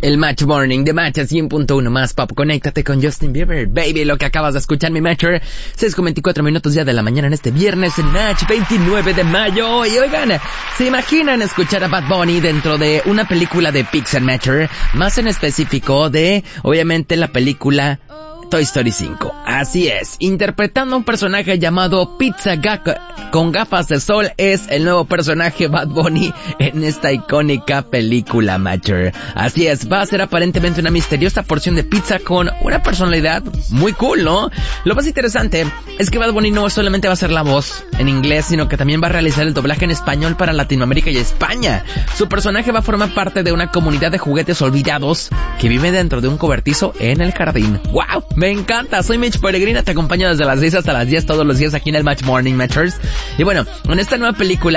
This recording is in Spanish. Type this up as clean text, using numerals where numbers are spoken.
El Match Morning de Match 100.1 más pop. Conéctate con Justin Bieber, baby. Lo que acabas de escuchar, mi Matcher. 6:24 ya de la mañana en este viernes en Match 29 de mayo. Y oigan, ¿se imaginan escuchar a Bad Bunny dentro de una película de Pixar, Matcher? Más en específico de, obviamente, la película Toy Story 5. Así es, interpretando a un personaje llamado Pizza con gafas de sol, es el nuevo personaje Bad Bunny en esta icónica película, Matcher. Así es, va a ser aparentemente una misteriosa porción de pizza con una personalidad muy cool, ¿no? Lo más interesante es que Bad Bunny no solamente va a ser la voz en inglés, sino que también va a realizar el doblaje en español para Latinoamérica y España. Su personaje va a formar parte de una comunidad de juguetes olvidados que vive dentro de un cobertizo en el jardín. ¡Wow! Me encanta, soy Mitch Peregrina, te acompaño desde las 6 hasta las 10 todos los días aquí en el Match Morning, Matchers. Y bueno, en esta nueva película